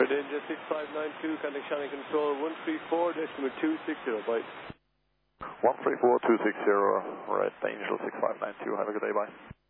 Red Angel 6592, contact Shannon Control 134, decimal 260, bye. 134-260, Red Angel 6592, have a good day, bye.